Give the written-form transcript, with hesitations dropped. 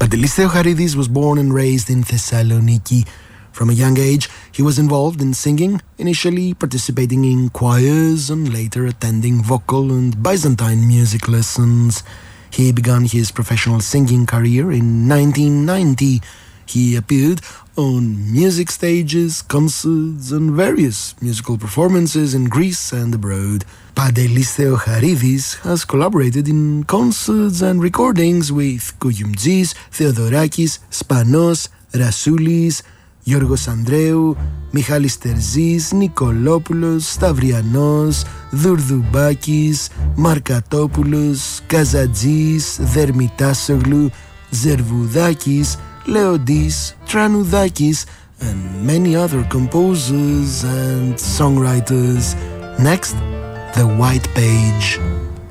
Pantelis Theocharidis was born and raised in Thessaloniki. From a young age, he was involved in singing, initially participating in choirs and later attending vocal and Byzantine music lessons. He began his professional singing career in 1990. He appeared on music stages, concerts and various musical performances in Greece and abroad. Pantelis Theocharidis has collaborated in concerts and recordings with Kouyoumtsis, Theodorakis, Spanos, Rasoulis, Γιώργος Ανδρέου, Μιχάλης Τερζής, Νικολόπουλος, Σταυριανός, Δουρδουμπάκης, Μαρκατόπουλος, Καζατζής, Δερμητάσογλου, Ζερβουδάκης, Λεοντής, Τρανουδάκης, and many other composers and songwriters. Next, The White Page.